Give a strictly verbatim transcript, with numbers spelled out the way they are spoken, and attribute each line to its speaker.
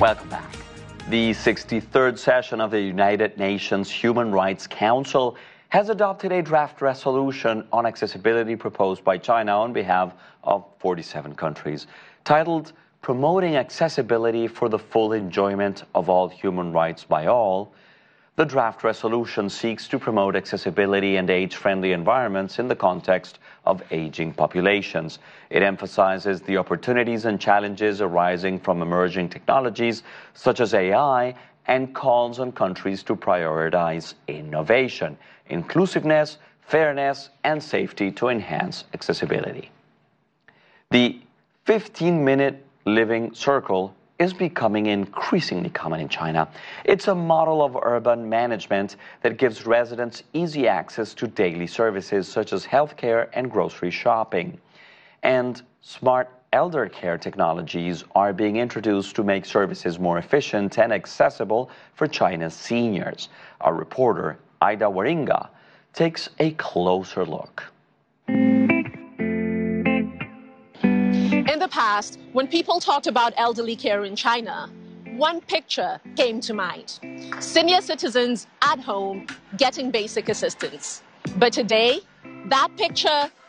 Speaker 1: Welcome back. The sixty-third session of the United Nations Human Rights Council has adopted a draft resolution on accessibility proposed by China on behalf of forty-seven countries, titled Promoting Accessibility for the Full Enjoyment of All Human Rights by All. The draft resolution seeks to promote accessibility and age-friendly environments in the context of aging populations. It emphasizes the opportunities and challenges arising from emerging technologies such as A I and calls on countries to prioritize innovation, inclusiveness, fairness, and safety to enhance accessibility. The fifteen-minute living circle is becoming increasingly common in China. It's a model of urban management that gives residents easy access to daily services such as healthcare and grocery shopping. And smart elder care technologies are being introduced to make services more efficient and accessible for China's seniors. Our reporter, Aida Waringa, takes a closer look.
Speaker 2: In the past, when people talked about elderly care in China, one picture came to mind: senior citizens at home getting basic assistance. But today, that picture